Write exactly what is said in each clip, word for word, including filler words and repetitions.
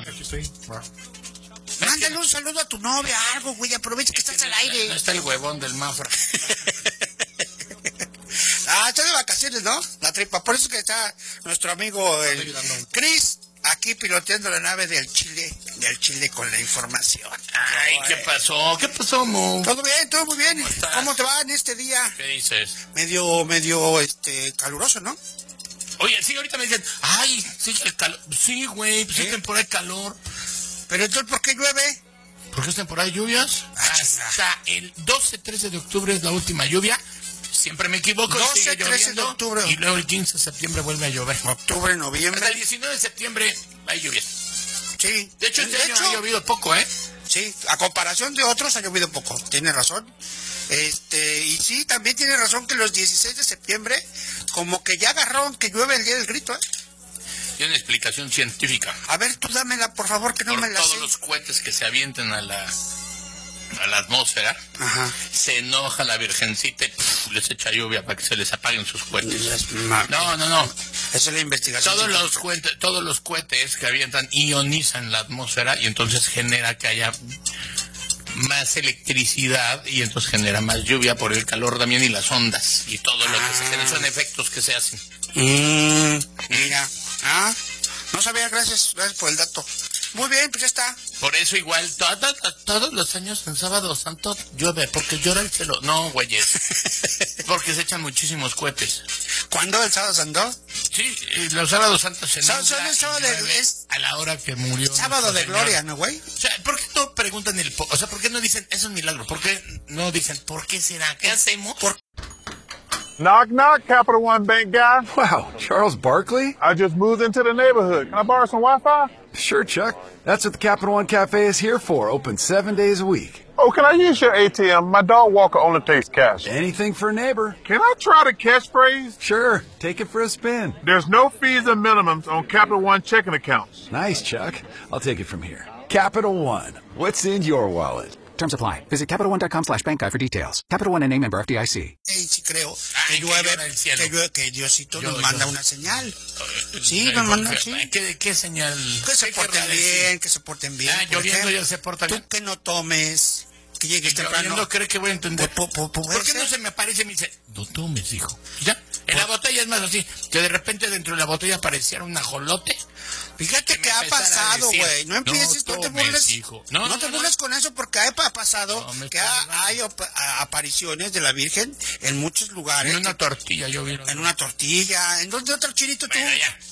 Aquí estoy. Va. Mándale un saludo a tu novia, algo, güey, aprovecha que estás al aire. No está el huevón del Mafra. Ah, está de vacaciones, ¿no? La tripa, por eso que está nuestro amigo el Chris aquí piloteando la nave del Chile, del Chile con la información. Ay, ¿qué pasó? ¿Qué pasó, Mo? Todo bien, todo muy bien. ¿Cómo, ¿Cómo te va en este día? ¿Qué dices? Medio, medio, este, caluroso, ¿no? Oye, sí, ahorita me dicen, ay, sí, el calor. Sí, güey, pues ¿Sí? es temporada de calor. Pero entonces, ¿por qué llueve? ¿Por qué es temporada de lluvias? Ah, Hasta el doce trece de octubre es la última lluvia. Siempre me equivoco. doce trece de octubre. Y luego el quince de septiembre vuelve a llover. Octubre, noviembre. Hasta el diecinueve de septiembre hay lluvias. Sí. De hecho, este de año hecho, ha llovido poco, ¿eh? Sí, a comparación de otros ha llovido poco. Tiene razón. Este, y sí, también tiene razón que los dieciséis de septiembre, como que ya agarraron que llueve el día del grito, ¿eh? Tiene una explicación científica. A ver, tú dámela, por favor, que no Por me la todos sé. los cohetes que se avientan a la, a la atmósfera, Ajá. se enoja la virgencita y pff, les echa lluvia para que se les apaguen sus cohetes. Las ma- No, no, no. Esa es la investigación. Todos los cohetes, todos los cohetes que avientan ionizan la atmósfera y entonces genera que haya más electricidad y entonces genera más lluvia por el calor también y las ondas y todo lo que se genera. Son efectos que se hacen. Mm, mira. Ah, no sabía, gracias, gracias por el dato. Muy bien, pues ya está. Por eso igual todos, todos los años en Sábado Santo llueve, porque llora el cielo. No, güeyes, porque se echan muchísimos cohetes. ¿Cuándo el sábado santo? Sí, y los sábados santos se Son- nubla son el y sábado de- llueve es- a la hora que murió. Sábado nuestro de Señor. gloria, ¿no, güey? O sea, ¿por qué no preguntan el... po- O sea, ¿por qué no dicen, es un milagro? ¿Por qué no dicen, ¿por qué será? ¿Qué hacemos? ¿Por Knock, knock, Capital One Bank guy. Wow, Charles Barkley? I just moved into the neighborhood. Can I borrow some Wi-Fi? Sure, Chuck. That's what the Capital One Cafe is here for, open seven days a week. Oh, can I use your A T M? My dog Walker only takes cash. Anything for a neighbor. Can I try the catchphrase? Sure, take it for a spin. There's no fees and minimums on Capital One checking accounts. Nice, Chuck. I'll take it from here. Capital One. What's in your wallet? Terms apply. Visit CapitalOne.com slash bank guide for details. Capital One N A member F D I C. Sí, sí creo Ay, que que llueve, llora el cielo. que llueve, que Diosito Yo- nos yo- manda una señal. Sí, Ay, nos manda, ¿por qué? sí. ¿Qué, qué señal? Que se ¿Qué porten querrá bien, decir? que se porten bien. Ah, por lloviendo ejemplo. ya se porta bien. Tú que no tomes, que llegues temprano. Lloviendo cree que voy a entender. Po- po- po- ¿Por qué no se me aparece y me dice, no tomes, hijo? Ya, en la botella es más así, que de repente dentro de la botella apareciera un ajolote. Fíjate que que me ha empezara a pasado, decir, güey. No empieces, no, no te tomes, burles. hijo. No, No, no, te no, burles no. con eso porque ha pa- pasado No, me que está ha- llevando. hay op- a- apariciones de la Virgen en muchos lugares. En una tortilla yo vi. En una tortilla. ¿En dónde otro chinito tú? Bueno, ya.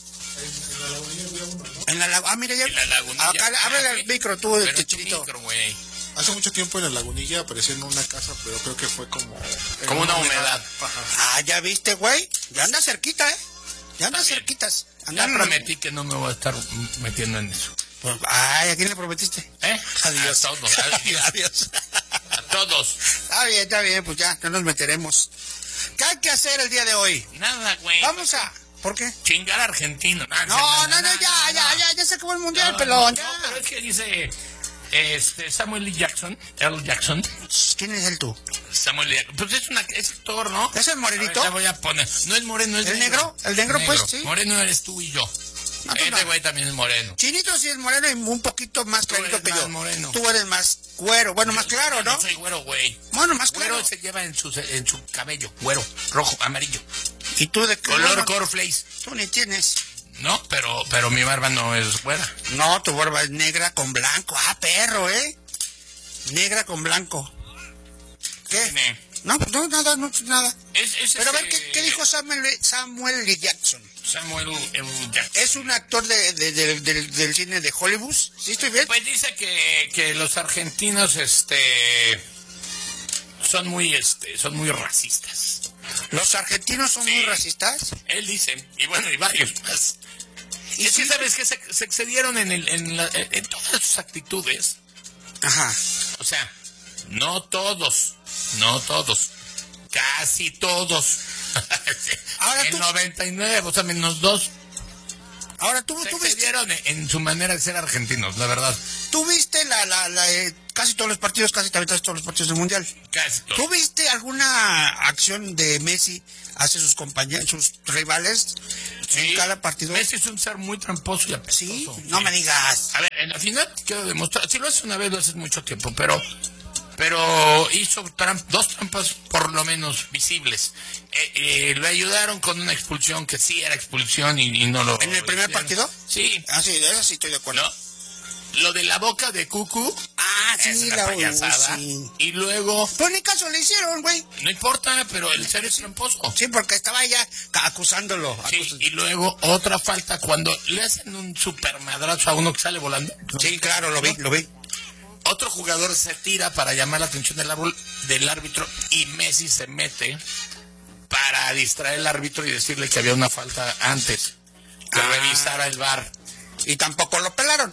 En la lagunilla. Ah, mira, ya. En la lagunilla. Acá, Ah, ábrele sí. el micro tú, Pero este tu chinito. micro, güey. Hace mucho tiempo en la lagunilla apareció en una casa, pero creo que fue como... Como una humedad. Ajá. Ah, ya viste, güey. Ya anda cerquita, ¿eh? Ya anda Está bien. cerquitas. Ya Anda- prometí que no me voy a estar metiendo en eso. Pues, ay, ¿a quién le prometiste? ¿Eh? Adiós. A todos. Adiós. Adiós. A todos. Está bien, está bien, pues ya, no nos meteremos. ¿Qué hay que hacer el día de hoy? Nada, güey. Vamos a... ¿Por qué? Chingar a argentino. No, no, no, ya, ya, ya, ya se acabó el mundial, pelón, ya. No, pero es que dice este, Samuel L. Jackson, L. Jackson, ¿Quién es el tú? Samuel L. Jackson, pues es, una, es actor, ¿no? ¿Es el morenito? A ver, le voy a poner. No es moreno, es ¿El negro? ¿El negro, pues, sí? Moreno eres tú y yo. No, tú Este no. güey también es moreno. Chinito sí es moreno y un poquito más Tú clarito eres que más yo. moreno. Tú eres más güero, bueno, más claro, ¿no? Yo soy güero, güey. Bueno, más Güero claro. se lleva en su, en su cabello. Güero, rojo, amarillo. ¿Y tú de qué? Color No, cornflakes. Tú ni tienes. No, pero, pero mi barba no es güera. No, tu barba es negra con blanco. Ah, perro, ¿eh? Negra con blanco. ¿Qué? Tiene- No, no, nada, no, nada. Es, es Pero a ver, este ¿qué, qué dijo Samuel, Samuel L. Jackson? Samuel L. Jackson. ¿Es un actor de, de- de- del- del cine de Hollywood? ¿Sí estoy bien? Pues dice que, que los argentinos, este, son muy, este, son muy racistas. ¿Los argentinos son Sí. muy racistas? Él dice, y bueno, y varios más. Y es que sabes que se, se excedieron en, el, en, la- en todas sus actitudes. Ajá. O sea, no todos, no todos, casi todos. Ahora el tú- noventa y nueve, o sea, menos dos, Ahora, ¿tú, se tú viste, excedieron en, en su manera de ser argentinos, la verdad. tú viste la, la, la, eh, casi todos los partidos, casi también todos los partidos del Mundial? Casi todos. ¿Tú viste alguna acción de Messi hacia sus compañeros, sus rivales Sí. en cada partido? Messi es un ser muy tramposo y apestoso. Sí, no me digas. A ver, en la final quedó demostrado. Si lo haces una vez, lo haces mucho tiempo, pero pero hizo tramp, dos trampas por lo menos visibles. Eh, eh, le ayudaron con una expulsión que sí era expulsión y, y no lo... ¿En el primer partido? Sí. Ah, sí, de eso sí estoy de acuerdo. ¿No? Lo de la boca de Cucu. Ah, sí, es una la payasada. sí. Y luego... Pues ni caso le hicieron, güey. No importa, pero el serio es tramposo. Sí, porque estaba ya acusándolo. Sí, acus- y luego otra falta cuando le hacen un super madrazo a uno que sale volando. Sí, claro, lo vi, lo vi. Otro jugador se tira para llamar la atención del, árbol, del árbitro y Messi se mete para distraer al árbitro y decirle que había una falta antes, que Ah. revisara el V A R. Y tampoco lo pelaron.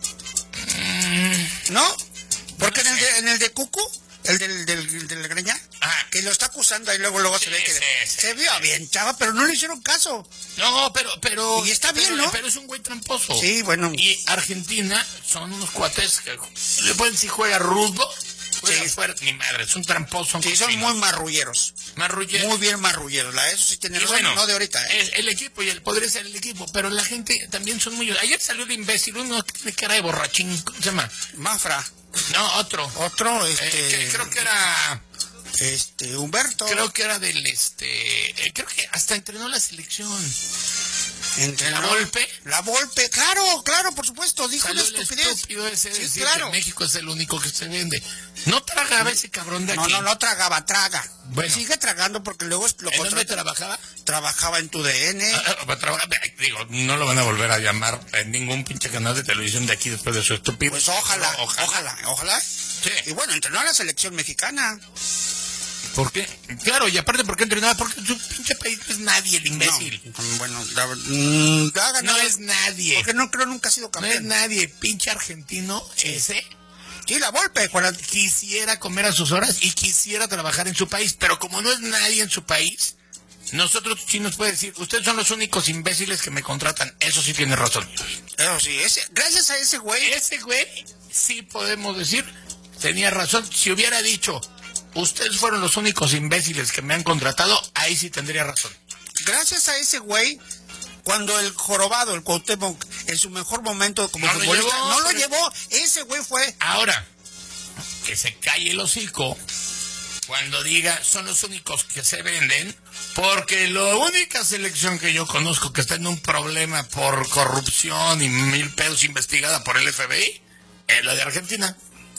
¿No? Porque en el de, en el de Cucu, el del, del, del Greña, Ah. que lo está acusando y luego luego se Sí, ve que sí, sí. se vio bien, chava, pero no le hicieron caso. No, pero, pero... Y está bien, pero, ¿no? Pero es un güey tramposo. Sí, bueno. Y Argentina son unos cuates que le pueden si juega rudo, juega Sí. fuerte, ni madre, es un tramposo. Sí, son muy marrulleros. marrullero. Muy bien marrulleros. La eso sí tiene Y razón, bueno, no de ahorita. ¿eh? es el equipo y el podría ser el equipo, pero la gente también son muy... Ayer salió el imbécil, uno que tiene cara de borrachín, ¿cómo se llama? Mafra. No, otro. Otro, Eh, este... que creo que era... Este, Humberto. Creo que era del este... eh, creo que hasta entrenó la selección. Entrenador. ¿La Volpe? La Volpe, claro, claro, por supuesto, dijo Salió una el estupidez. estúpido ese de Sí, decir claro. que México es el único que se vende. No tragaba ese cabrón de aquí. No, no, no tragaba, traga. Bueno. Sigue tragando porque luego lo ¿En dónde contrata- trabajaba? Trabajaba en tu D N. Ah, ah, traba- Digo, no lo van a volver a llamar en ningún pinche canal de televisión de aquí después de su estúpido. Pues ojalá, No, ojalá, ojalá, Y bueno, entrenó a la selección mexicana. ¿Por qué? Claro, y aparte, ¿por qué entrenaba? Porque su pinche país no es nadie, el imbécil. No, bueno, la- mm, ha ganado- No es nadie. Porque no creo nunca ha sido No campeón. es nadie. Pinche argentino ese Sí, la Volpe, cuando- quisiera comer a sus horas y quisiera trabajar en su país, pero como no es nadie en su país, nosotros sí nos puede decir, ustedes son los únicos imbéciles que me contratan. Eso sí tiene razón. Eso sí, ese, gracias a ese güey. Ese güey, sí podemos decir, tenía razón. Si hubiera dicho, ustedes fueron los únicos imbéciles que me han contratado, ahí sí tendría razón. Gracias a ese güey, cuando el jorobado, el Cuauhtémoc, en su mejor momento como No lo futbolista, llevó, no lo pero- llevó, ese güey fue. Ahora, que se calle el hocico cuando diga, son los únicos que se venden, porque la única selección que yo conozco que está en un problema por corrupción y mil pedos investigada por el F B I es la de Argentina.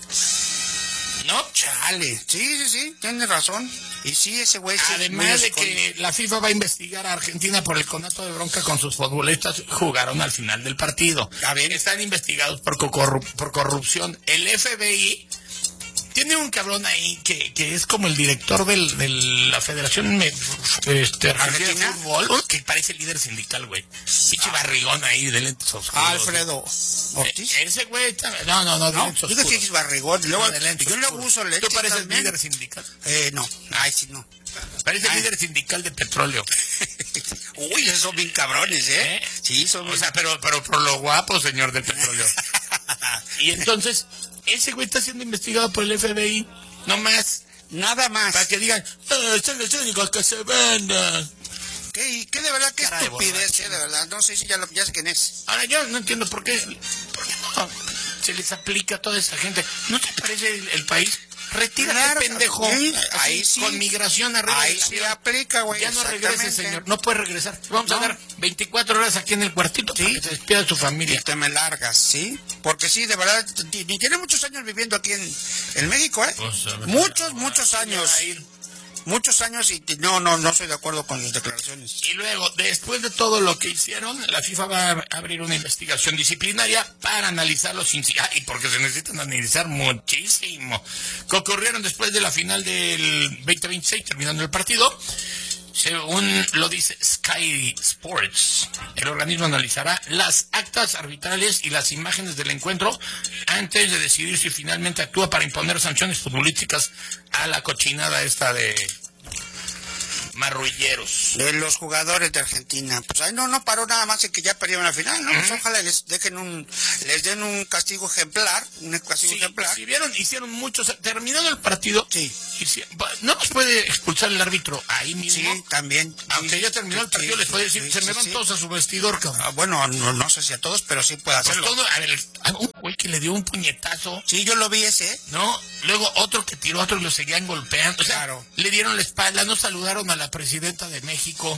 ¿No? Chale, sí, sí, sí, tienes razón. Y sí, ese güey sí es muy Además de hocicón. que la FIFA va a investigar a Argentina por el conato de bronca con sus futbolistas, jugaron al final del partido. A ver. Están investigados por, corru- por corrupción. El F B I tiene un cabrón ahí que, que es como el director del, de la Federación me- este, Argentina ¿Argentina? de Fútbol, uno que parece líder sindical, güey. Pinche barrigón ahí de lentes oscuros. Alfredo Ortiz. Eh, Ese güey, está- no, no, no, de No, lentes digo que oscuros. es barrigón. Luego, No, de lentes yo luego oscuros. uso lentes ¿Tú pareces también. líder sindical? Eh, no, ay, sí, no. Parece Ay. líder sindical de petróleo. Uy, esos son bien cabrones, ¿eh? ¿Eh? Sí, son O bien... sea, pero, pero por lo guapo, señor del petróleo. Y entonces, ese güey está siendo investigado por el F B I, no más, Nada más. para que digan, "Ah, son los únicos que se venden". ¿Qué, qué de verdad, qué Cara de estupidez, borracho. eh, de verdad. No sé si ya, lo- ya sé quién es. Ahora, yo no entiendo por qué, por qué no se les aplica a toda esa gente. ¿No te parece el, el país? Retírate, Claro, pendejo. sí, Así, ahí sí. Con migración arriba Ahí del sí avión. aplica, güey. Ya no regrese, exactamente. señor. No puede regresar. Vamos a No. dar veinticuatro horas aquí en el cuartito para Sí. que se despida de su Y familia. te me largas, ¿sí? Porque sí, de verdad, t- ni tiene muchos años viviendo aquí en, en México, ¿eh? Pues, a ver, muchos, muchos años. a ir. Muchos años y t- no, no, no estoy de acuerdo con sus declaraciones. Y luego, después de todo lo que hicieron, la FIFA va a abrir una investigación disciplinaria para analizar los incidentes. Ah, y porque se necesitan analizar muchísimo. Que ocurrieron después de la final del veinte veintiséis, terminando el partido. Según lo dice Sky Sports, el organismo analizará las actas arbitrales y las imágenes del encuentro antes de decidir si finalmente actúa para imponer sanciones futbolísticas a la cochinada esta de marrulleros. De los jugadores de Argentina, pues ahí no, no paró nada más en que ya perdieron la final, ¿no? Pues ojalá les dejen un, les den un castigo ejemplar, un castigo Sí, ejemplar. si vieron, hicieron muchos. Terminado el partido, Sí. hici- no nos puede expulsar el árbitro ahí mismo. Sí, también. Aunque Sí, ya terminó el sí, partido, les puede decir, sí, se sí, me van sí. todos a su vestidor, cabrón. Ah, bueno, no, no sé si a todos, pero sí puede Pues hacerlo. todo, a ver, un que le dio un puñetazo. Sí, yo lo vi ese. ¿No? Luego otro que tiró, otro y lo seguían golpeando. O sea, Claro. le dieron la espalda, no saludaron a la presidenta de México.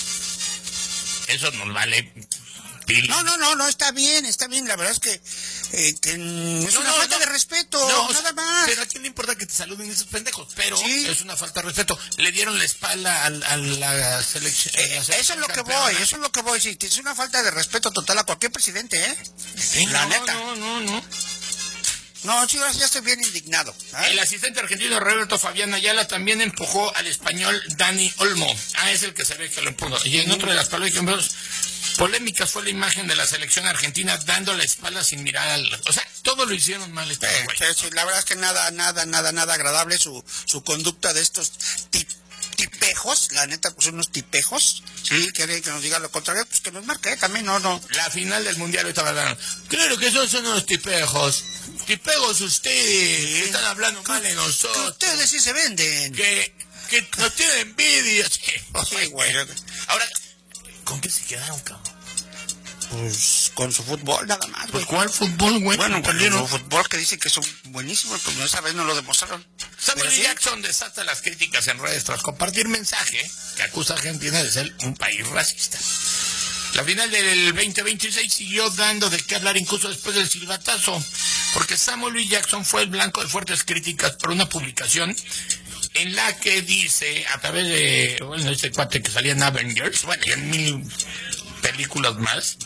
Eso nos vale. Pili. No, no, no, no, está bien, está bien. La verdad es que, eh, que mm, es No, una no, falta no. de respeto, No, nada más. Pero a quién le importa que te saluden esos pendejos, pero Sí. es una falta de respeto. Le dieron la espalda al- a, la selección. Eh, eso es lo que voy, eso es lo que voy. Sí, es una falta de respeto total a cualquier presidente, ¿eh? Sí, la no, neta. No, no, no. No, sí, ahora sí ya estoy bien indignado. ¿eh? El asistente argentino Roberto Fabián Ayala también empujó al español Dani Olmo. Ah, es el que se ve que lo empujó. Y en otro de las polémicas, polémicas fue la imagen de la selección argentina dando la espalda sin mirar al... O sea, todo lo hicieron mal este Eh, güey. sí, sí, la verdad es que nada, nada, nada, nada agradable su, su conducta de estos tip, tipejos, la neta, pues unos tipejos. Sí, quiere que nos diga lo contrario, pues que nos marque, ¿eh? También, no, no. La final del mundial ahorita hablaron. Claro que esos son unos tipejos. Tipejos ustedes, que están hablando mal de Que nosotros. ustedes sí se venden. Que, que nos tienen envidia. Sí, Sí, güey. Ahora, ¿con qué se quedaron, cabrón? Pues con su fútbol nada más, Pues güey. ¿cuál fútbol, güey? Bueno, con Perdieron. su fútbol que dice que son buenísimos, pues esa vez no lo demostraron. Samuel Pero sí. Jackson desata las críticas en redes tras compartir mensaje que acusa a Argentina de ser un país racista. La final del veinte veintiséis siguió dando de qué hablar incluso después del silbatazo, porque Samuel Luis Jackson fue el blanco de fuertes críticas por una publicación en la que dice, a través de, bueno, este cuate que salía en Avengers, bueno, y en mil películas más,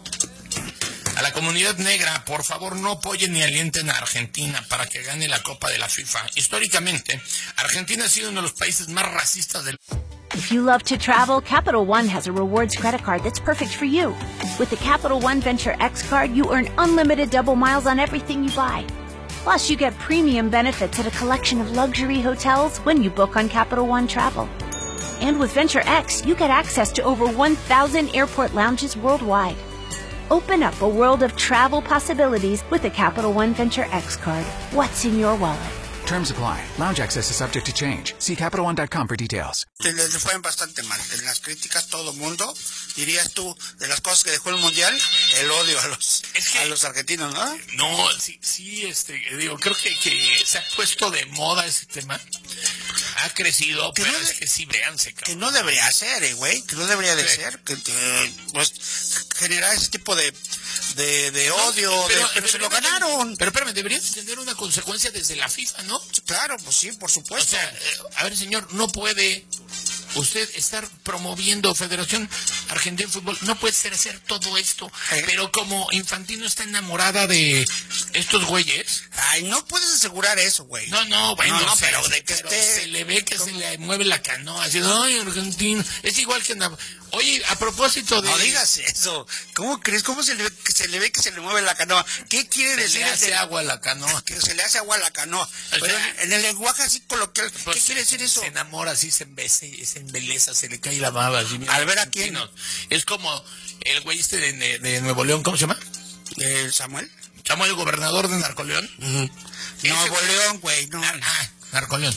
a la comunidad negra, por favor, no apoyen ni alienten a Argentina para que gane la Copa de la FIFA. Históricamente, Argentina ha sido uno de los países más racistas del If you love to travel, Capital One has a rewards credit card that's perfect for you. With the Capital One Venture X card, you earn unlimited double miles on everything you buy. Plus, you get premium benefits at a collection of luxury hotels when you book on Capital One Travel. And with Venture X, you get access to over one thousand airport lounges worldwide. Open up a world of travel possibilities with the Capital One Venture X card. What's in your wallet? Terms apply. Lounge access is subject to change. See Capital One dot com for details. Le, le fue bastante mal. En las críticas todo mundo, dirías tú, de las cosas que dejó el Mundial, el odio a los, Es que- a los argentinos, ¿no? No, sí, sí, este, digo, creo que, que se ha puesto de moda ese tema. Ha crecido, Que pero no es de- que sí, véanse, Que cabrón. no debería ser, eh, güey, que no debería de Sí. ser, que, que, pues, generar ese tipo de, de, de odio, de- pero, se lo ganaron. Pero espérame, deberías tener una consecuencia desde la FIFA, ¿no? Claro, pues sí, por O supuesto. sea, eh, a ver, señor, no puede usted estar promoviendo Federación Argentina de Fútbol, no puede ser hacer todo esto, Eh. pero como Infantino está enamorada de estos güeyes, Ay, no puedes asegurar eso, güey. no, no, bueno, No, no, se- pero de que pero esté- se le ve que se le mueve la canoa, así, ay, Argentina, es igual que en la- oye, a propósito de... No digas eso. ¿Cómo crees? ¿Cómo se le, ve, que se le ve que se le mueve la canoa? ¿Qué quiere se decir? le hace ese- agua a la canoa. Que se le hace agua a la canoa. O Pero sea, en el lenguaje así coloquial, Pues ¿qué quiere decir eso? Se enamora, así se embese, se embeleza, se le cae la baba. Así, mira, ¿Al ver a quién? argentinos. Es como el güey este de, de- de Nuevo León, ¿cómo se llama? ¿El Samuel? Samuel, el gobernador de Narcoleón. Ese Nuevo güey- León, güey, no. Nar- ah, Narcoleón.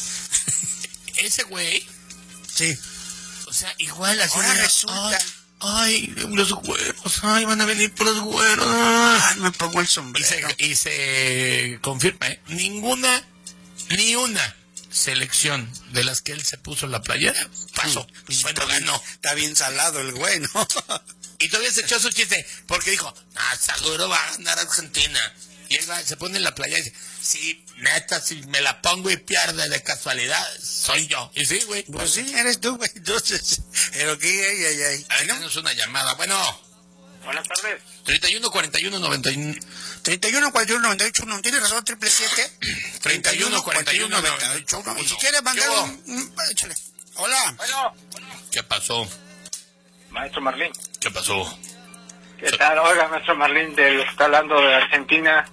Ese güey, Sí. o sea, igual así. Ahora de, resulta. Ay, ay, los güeros, ay, van a venir por los güeros. Ay, me pongo el Y se, sombrero. y se confirma, ¿eh? Ninguna, ni una selección de las que él se puso en la playera pasó. Pues Bueno, está, bien, ganó. está bien salado el güey, ¿no? Y todavía se echó su chiste, porque dijo, ah, seguro va a ganar Argentina. Y él va, se pone en la playa y dice, sí, neta, si me la pongo y pierde de casualidad, soy yo. Y sí, güey. Pues sí, eres tú, güey. Entonces, pero que, ay, ay, ay. Ahí tenemos una llamada. Bueno, Buenas tardes. treinta y uno cuarenta y uno noventa y uno. treinta y uno, cuarenta y uno, noventa y ocho, no, tienes razón, triple siete. treinta y uno, cuarenta y uno, noventa y ocho. Y si quieres mandar ¿Qué hubo? un, un- échale. Hola. Bueno, ¿Qué pasó? maestro Marlín. ¿Qué pasó? ¿Qué tal? Oiga, maestro Marlín, de lo que está hablando de Argentina.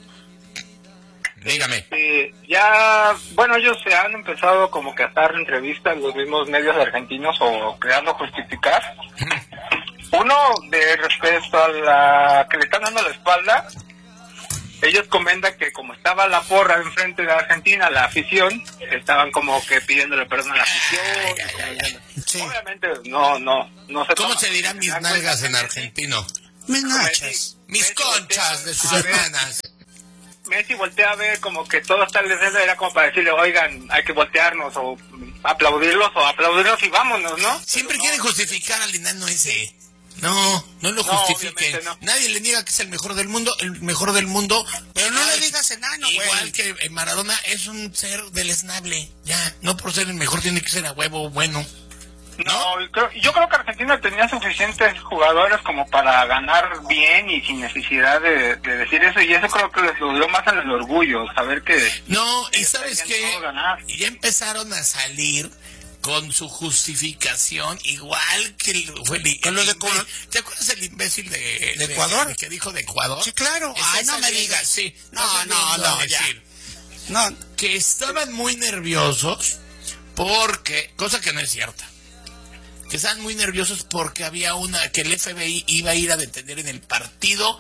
Dígame. Eh, ya, bueno, ellos se han empezado como que a dar entrevistas los mismos medios argentinos o creando justificar. Uno, de respecto a la que le están dando la espalda, ellos comentan que como estaba la porra enfrente de Argentina, la afición, estaban como que pidiéndole perdón a la afición. Sí. Obviamente no, no, no se ¿Cómo toma- se dirán mis se dan nalgas cuenta en que argentino? Mis Messi- nachas. Mis Messi conchas de sus voltea a ver- hermanas. Messi voltea a ver como que todo está al descenso, era como para decirle, oigan, hay que voltearnos o aplaudirlos o aplaudirlos y vámonos, ¿no? Siempre Pero quieren no. justificar al enano ese. No, no lo No, justifiquen. obviamente no. Nadie le niega que es el mejor del mundo, el mejor del mundo. Pero no Igual- le digas enano, güey. Igual que eh, Maradona es un ser deleznable. Ya, no por ser el mejor tiene que ser a huevo bueno. No, yo creo, yo creo que Argentina tenía suficientes jugadores como para ganar bien y sin necesidad de, de decir eso, y eso creo que les lo dio más en el orgullo, saber que... No, y ellos sabes querían que todo ganar. ya empezaron a salir con su justificación, igual que el, fue el- Con lo el de imbécil. Colo- ¿Te acuerdas el imbécil de, ¿De Ecuador? de- que dijo de Ecuador? Sí, claro. Está Ay, no me saliendo, digas. Sí, No, está no, saliendo a no, ya. decir No, que estaban muy nerviosos porque, cosa que no es cierta, que estaban muy nerviosos porque había una, que el F B I iba a ir a detener en el partido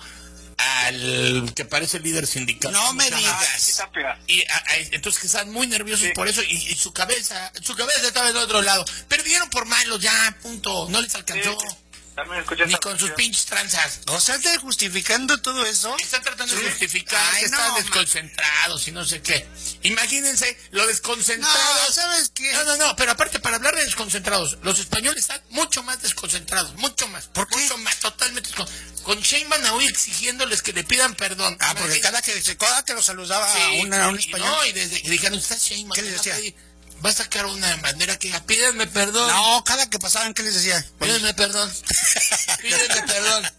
al que parece líder sindical. no me Ah, sí, digas. Tapia. Y a- a- entonces que estaban muy nerviosos Sí. por eso y, y su cabeza, su cabeza estaba en otro lado. Perdieron por malos ya, punto, no les alcanzó. Sí, también escuché Ni esa con sus canción. pinches tranzas. O sea, ¿estás justificando todo eso? Están tratando de Sí. justificar Ay, que no, están ma- desconcentrados y no sé qué. Imagínense lo No, desconcentrados. ¿sabes qué? No, no, no, pero aparte, para hablar de desconcentrados, los españoles están mucho más desconcentrados, mucho más. ¿Por qué? Mucho más, totalmente desconcentrados. Con Sheinbaum hoy exigiéndoles que le pidan perdón. Ah, porque Imagínate. cada que, cada que lo saludaba Sí, a, una, a un y- español. No, y desde que dijeron, está Sheinbaum. ¿Qué les decía? Va a sacar una bandera que diga, pídanme perdón. No, cada que pasaban, ¿qué les decía? Pídeme perdón. Pídeme perdón.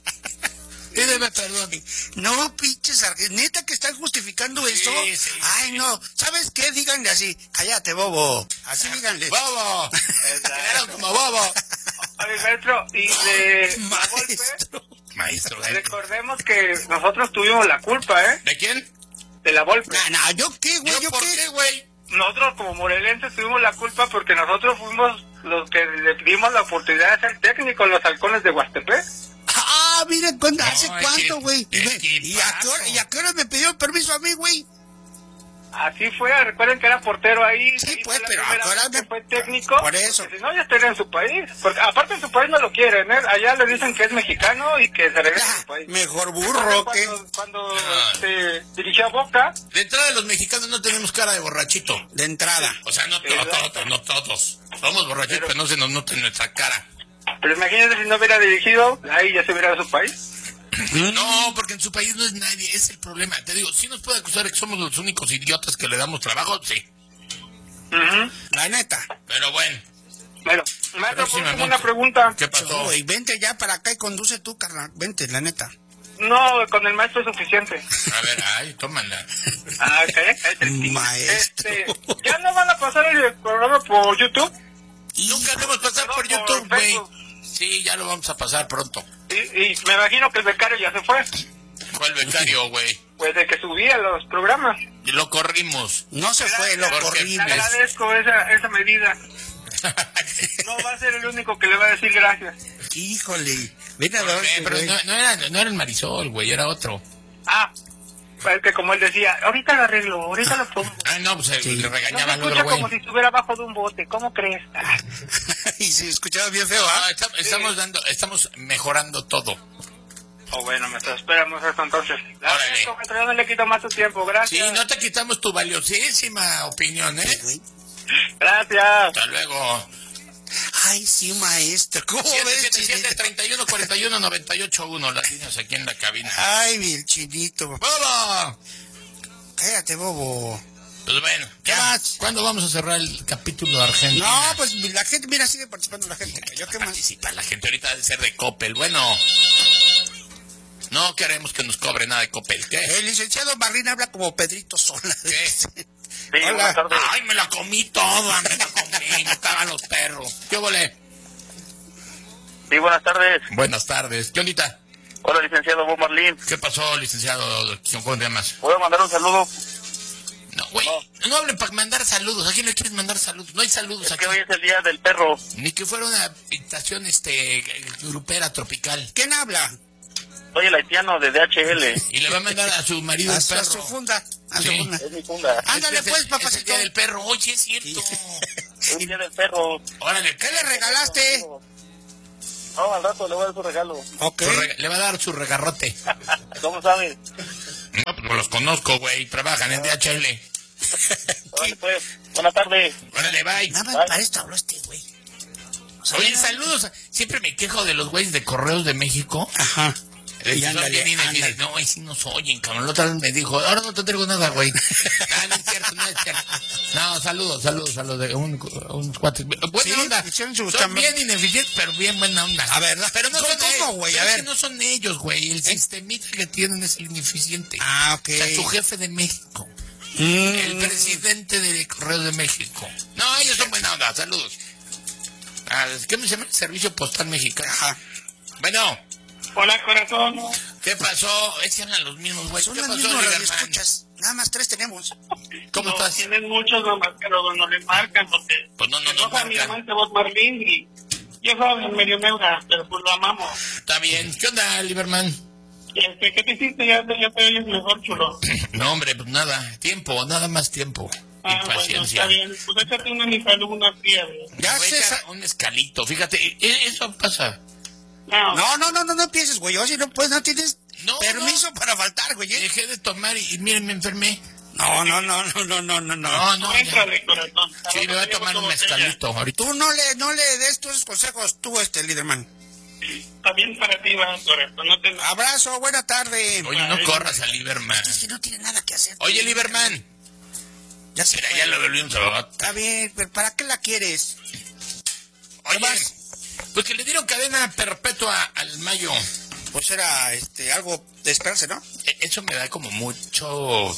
Pídeme perdón. No, pinches, arge- neta que están justificando eso. sí, Ay, sí. no. ¿Sabes qué? Díganle así. Cállate, bobo. Así díganle. ¡Bobo! Quedaron como bobo. Oye, maestro, y de la golpe, Maestro. Maestro, ¿eh? recordemos que nosotros tuvimos la culpa, ¿eh? ¿De quién? De la golpe. No, no, ¿yo qué, güey? ¿Yo ¿Yo por qué? qué, güey? Nosotros como morelenses tuvimos la culpa porque nosotros fuimos los que le dimos la oportunidad de ser técnicos, los halcones de Huastepec. Ah, mira, ¿cuándo- No, ¿hace es cuánto, que- güey? Y, es ve- que ¿Y a qué hora, paso. y a qué hora me pidió permiso a mí, güey? Así fue, recuerden que era portero ahí. Sí, y pues, fue la pero primera ahora vez que me- fue técnico. por eso. Porque si no, ya estaría en su país. Porque aparte en su país no lo quieren, ¿eh? Allá le dicen que es mexicano y que se regresa a su Ah, país. mejor burro que... Cuando, cuando Ah. se dirigió a Boca, De entrada, los mexicanos no tenemos cara de borrachito. De entrada. O sea, no, to- Exacto. todos, no todos. Somos borrachitos, pero, Pero- no se nos nota en nuestra cara. pero imagínense si no hubiera dirigido, ahí ya se hubiera ido a su país. No, porque en su país no es nadie, es el problema. Te digo, si nos puede acusar de que somos los únicos idiotas que le damos trabajo, sí. Ujú. La neta. Pero bueno, Bueno, maestro, por Próximamente. último, una pregunta. ¿qué pasó? Güey, vente ya para acá y conduce tú, carnal. Vente, la neta. No, con el maestro es suficiente. A ver, ay, tómala. Ah, cállate, cállate. Maestro. Este, ¿ya no van a pasar el programa por YouTube? Y nunca debemos pasar por No, por YouTube, güey. Facebook. Sí, ya lo vamos a pasar pronto. Y, y me imagino que el becario ya se fue. ¿Cuál becario, güey? Pues de que subía los programas. Y lo corrimos. No se fue, lo Porque- Le corrimos. agradezco esa, esa medida. No va a ser el único que le va a decir gracias. Híjole. Ven a ¿Por qué? ver, Pero güey. no, no era, no era el Marisol, güey, era otro. Ah, es que como él decía, ahorita lo arreglo, ahorita lo pongo. Ah, no, pues eh, Sí. le No regañaba se al escucha otro güey. como si estuviera abajo de un bote, ¿cómo crees? Ah, Y se escuchaba bien feo, Ah, ¿ah? está- estamos dando, estamos mejorando todo. oh, bueno, me esperamos eso entonces. Órale. Gracias, maestro, ya no le quito más tu tiempo, Sí, gracias. no te quitamos tu valiosísima opinión, ¿eh? Güey. Gracias. Hasta luego. Ay, sí, maestro. ¿Cómo siete ves, siete siete, chinito? treinta y uno, cuarenta y uno, noventa y ocho, uno, las líneas aquí en la cabina. Ay, mi el chinito. ¡Bobo! Cállate, bobo. Pues bueno, ¿Qué ya. más? ¿Cuándo vamos a cerrar el capítulo de Argentina? No, pues la gente, mira, sigue participando la gente. ¿Yo qué más? Participa la gente ahorita debe ser de Coppel. Bueno, no queremos que nos cobre nada de Coppel. ¿Qué? El licenciado Barrín habla como Pedrito Sola. ¿Qué? Sí, Hola. buenas tardes. Ay, me la comí toda, me la comí, me cagan los perros. ¿Qué volé? Sí, buenas tardes. Buenas tardes. ¿Qué ondita? Hola, licenciado Bob Marlín. ¿Qué pasó, licenciado? ¿Cómo te llamas? ¿Puedo mandar un saludo? No, güey, no hablen para mandar saludos. ¿A quién le quieres mandar saludos? No hay saludos Es aquí. que hoy es el día del perro. Ni que fuera una invitación este, grupera tropical. ¿Quién habla? Soy el haitiano de D H L. Y le va a mandar a su marido A el su, a su perro. funda. A su Sí. funda. Es mi funda. Ándale, Este es pues, el- papacito. Es el día del perro. Oye, es cierto. Es el día del perro. Órale, ¿Qué le regalaste? No, al rato le voy a dar su regalo. Ok. Su rega- le va a dar su regarrote. ¿Cómo sabes? No, pues los conozco, güey, trabajan en D H L. Oye, pues, buenas tardes. Órale, bye. Nada más Ay. para esto habló este güey. O sea, Oye, nada- saludos. Siempre me quejo de los güeyes de Correos de México. Ajá. Eh, Y son ándale, bien ineficientes. ándale. No, ahí sí nos oyen, cabrón. La otra vez me dijo, ahora no te traigo nada, güey. Ah, no es cierto, no es cierto. No, saludos, saludos, saludos. de Un, unos cuates. Buena Sí, onda. hicieron su Son chamba. bien ineficientes, pero bien buena onda. A ver, pero no ¿cómo, son cómo, ellos, güey? pero A es ver. que no son ellos, güey. El sistemita que tienen es el ineficiente. Ah, ok. O sea, su jefe de México. Mm. El presidente de Correos de México. No, ellos son buena onda. Saludos. Ah, ¿qué me llama? Servicio Postal Mexicano. Ajá. Bueno, Hola, corazón. ¿qué pasó? Es que hablan los mismos, güey. Son ¿Qué las pasó, mismas Liberman? radioescuchas. Nada más tres tenemos. ¿Cómo No, estás? tienen muchos nomás, pero no le marcan porque... Pues no, no, se no enoja mi marcan. amante voz Marlín y... Yo soy medio neuda, pero pues lo amamos. Está bien. ¿Qué onda, Liberman? Este, ¿qué te hiciste? Ya te, ya te oyes mejor, chulo. No, hombre, pues nada. Tiempo, nada más tiempo. Ah, Y bueno, paciencia. está bien. Pues échate una ni salud, una fría, güey. Ya Me voy a sé. echar un escalito. Fíjate, e- eso pasa. No, No, no, no, no, no empieces, güey. O si no puedes, no tienes No, permiso no. para faltar, güey. ¿eh? Dejé de tomar y, y miren, me enfermé. No, no, no, no, no, no, no, no. No, no. ya. Éntrale, corazón. Sí, me voy a tomar un escalito ahorita. Tú no le, no le des tus consejos, tú, este, Liderman. Está bien para ti, va, corazón. No te... Abrazo, buena tarde. Oye, no corras a Liberman. Es que no tiene nada que hacer. Oye, Liberman. Ya se Mira, fue. ya lo volvimos a... Está bien, pero ¿para qué la quieres? Oye, más? pues que le dieron cadena perpetua al Mayo. Pues era, este, algo de esperarse, ¿no? E- Eso me da como mucho...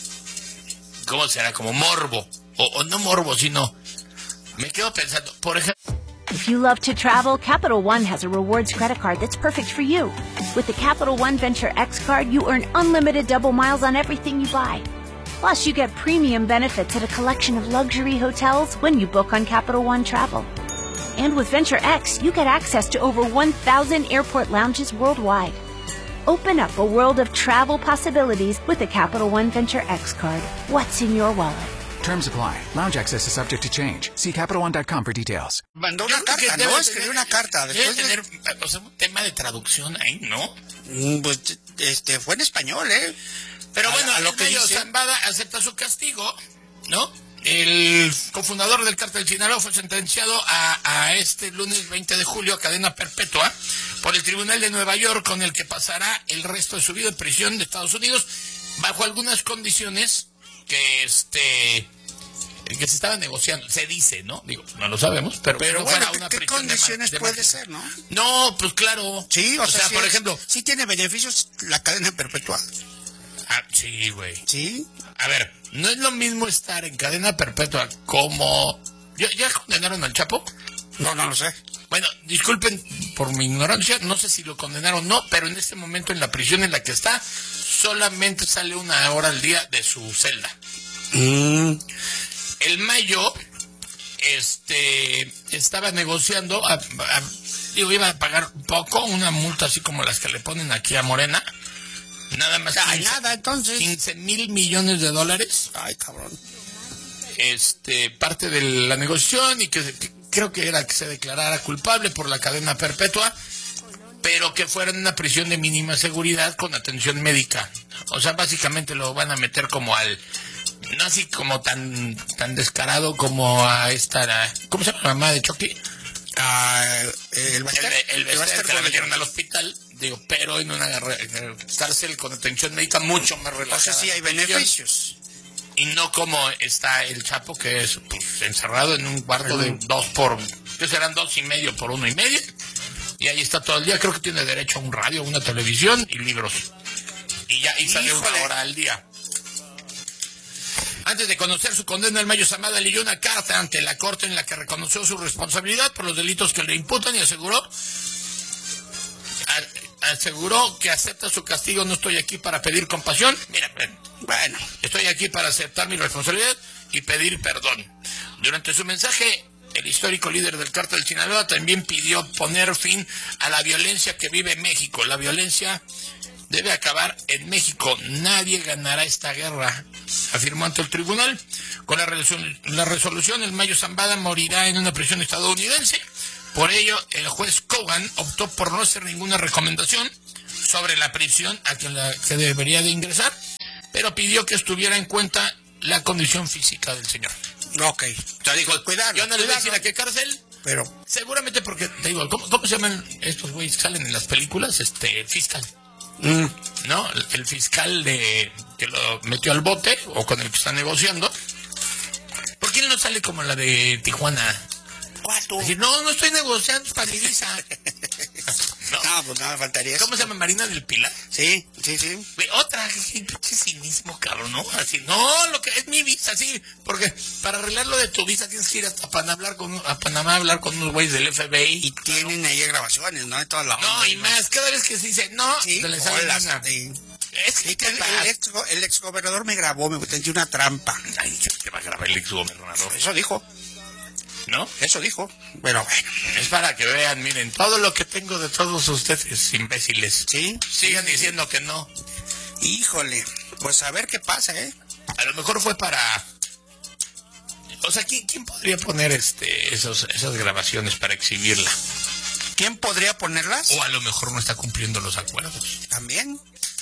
¿Cómo será? Como morbo. O, o no morbo, sino... Me quedo pensando, por ejemplo... If you love to travel, Capital One has a rewards credit card that's perfect for you. With the Capital One Venture X card, you earn unlimited double miles on everything you buy. Plus, you get premium benefits at a collection of luxury hotels when you book on Capital One Travel. And with Venture X, you get access to over one thousand airport lounges worldwide. Open up a world of travel possibilities with the Capital One Venture X card. What's in your wallet? Terms apply. Lounge access is subject to change. See Capital One dot com for details. Mandó Yo una creo que carta, debe ¿no? tener- Escribió una carta. Debe Después de- tener o sea, un tema de traducción ahí, ¿no? Mm, Pues, este, fue en español, ¿eh? Pero A- bueno, a lo el que Mayo dice- Zambada acepta su castigo, ¿no? El cofundador del cártel Sinaloa fue sentenciado a, a este lunes veinte de julio a cadena perpetua por el Tribunal de Nueva York, con el que pasará el resto de su vida en prisión de Estados Unidos bajo algunas condiciones que este que se estaban negociando, se dice, ¿no? Digo, no lo sabemos, pero, Pero no bueno, fuera ¿qué, una qué prisión de condiciones ma- de puede máxima. ser, no? No, pues claro. Sí, o, sea, sí por es- ejemplo, sí tiene beneficios la cadena perpetua. ah, sí, güey. Sí. A ver, no es lo mismo estar en cadena perpetua como... ¿Ya, ya condenaron al Chapo? No, no lo sé. Bueno, disculpen por mi ignorancia, no sé si lo condenaron o no, pero en este momento en la prisión en la que está, solamente sale una hora al día de su celda. Mm. El Mayo, este, estaba negociando, a- a- digo, iba a pagar poco, una multa así como las que le ponen aquí a Morena, nada más Ay, quince nada, entonces. quince mil millones de dólares. Ay, cabrón. Este, parte de la negociación y que, que creo que era que se declarara culpable por la cadena perpetua, pero que fuera en una prisión de mínima seguridad con atención médica. O sea, básicamente lo van a meter como al, no así como tan tan descarado como a esta, ¿cómo se llama la mamá de Chucky? Ah, el El, Baster. el, el Bester, que la con- metieron al hospital, digo, pero en una re- cárcel con atención médica mucho más O relajada. sea, sí hay beneficios. Y no como está el Chapo, que es pues, encerrado en un cuarto de dos por... ¿Qué serán? Dos y medio por uno y medio. Y ahí está todo el día. Creo que tiene derecho a un radio, una televisión y libros. Y ya, y sale Híjole. una hora al día. Antes de conocer su condena, el Mayo Zambada leyó una carta ante la corte en la que reconoció su responsabilidad por los delitos que le imputan y aseguró... a- aseguró que acepta su castigo. No estoy aquí para pedir compasión. Mira, ven. Bueno, Estoy aquí para aceptar mi responsabilidad y pedir perdón. Durante su mensaje, el histórico líder del cártel de Sinaloa también pidió poner fin a la violencia que vive México. La violencia debe acabar en México. Nadie ganará esta guerra, afirmó ante el tribunal. Con la, resol- la resolución, el Mayo Zambada morirá en una prisión estadounidense. Por ello, el juez Cogan optó por no hacer ninguna recomendación sobre la prisión a que, la, que debería de ingresar. pero pidió que estuviera en cuenta la condición física del señor. Ok. Te digo, cuidado. Yo no le voy a decir a qué cárcel, pero seguramente porque, te digo, ¿cómo, cómo se llaman estos güeyes que salen en las películas? Este, fiscal. Mm. ¿No? El, el fiscal de que lo metió al bote o con el que está negociando. ¿Por qué él no sale como la de Tijuana? ¿Cuál tú? Decir, no, no estoy negociando para mi visa. No, no, pues nada, faltaría eso. ¿Cómo se llama? Marina del Pilar. Sí, sí, sí. Ve, otra, qué pinche cinismo, cabrón, ¿no? Así, no, lo que es mi visa, sí, porque para arreglar lo de tu visa tienes que ir hasta Panamá a hablar con, a Panamá a hablar con unos güeyes del F B I. Y tienen ahí grabaciones, ¿no? De toda la No, onda, y más, cada vez que se dice, no, Sí, se le sale hola, lana. sí. Es que Y que el, el, ex, el ex gobernador me grabó, me tendió una trampa. Ay, ¿qué va a grabar el ex gobernador? Eso dijo, ¿No? eso dijo. Pero bueno, Es para que vean, miren, todo lo que tengo de todos ustedes, imbéciles. sí. Sigan diciendo que no. Híjole, pues a ver qué pasa, ¿eh? A lo mejor fue para... O sea, ¿quién, quién podría poner este esos, esas grabaciones para exhibirla? ¿Quién podría ponerlas? O a lo mejor no está cumpliendo los acuerdos, También.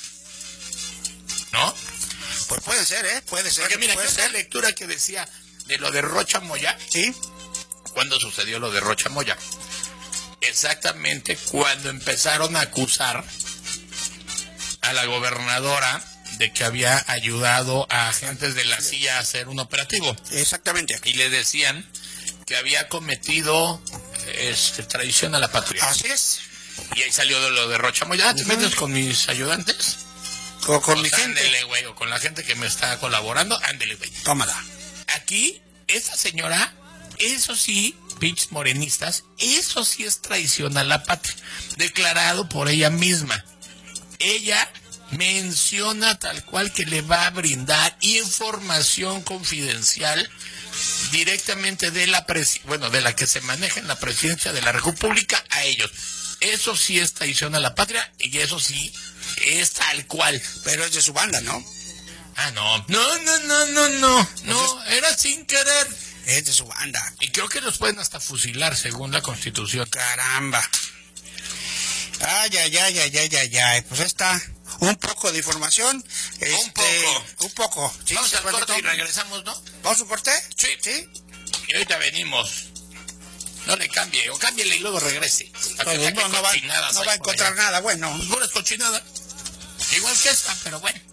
¿no? Pues puede ser, ¿eh? Puede ser. Porque mira, puede que esa ser. lectura que decía de lo de Rocha Moya, Sí. ¿cuándo sucedió lo de Rocha Moya? Exactamente cuando empezaron a acusar a la gobernadora de que había ayudado a agentes de la C I A a hacer un operativo. Exactamente. Y le decían que había cometido este, traición a la patria. Así es. Y ahí salió de lo de Rocha Moya. Ah, ¿te metes con mis ayudantes? Con, con mi Pues gente. ándele, güey, o con la gente que me está colaborando, ándele, güey. Tómala. Aquí, esta señora, eso sí, pinches morenistas, eso sí es traición a la patria, declarado por ella misma. Ella menciona tal cual que le va a brindar información confidencial directamente de la presi- bueno, de la que se maneja en la presidencia de la República a ellos. Eso sí es traición a la patria y eso sí es tal cual. Pero es de su banda, ¿no? Ah, no, no, no, no, no, no, no, era sin querer. Es de su banda. Y creo que los pueden hasta fusilar según la Constitución. Caramba. Ay, ay, ay, ay, ay, ay, ay. Pues ahí está. Un poco de información. Este, poco. Un poco. ¿Sí? Vamos ¿Se al acuerdan corte y todo? regresamos, ¿no? ¿Vamos a un corte? Sí. ¿Sí? Y ahorita venimos. No le cambie, o cámbiele y luego regrese. Para que No, saque no, no va, cochinadas no ahí va a por encontrar allá. nada bueno. Puras cochinadas. Igual que esta, pero bueno.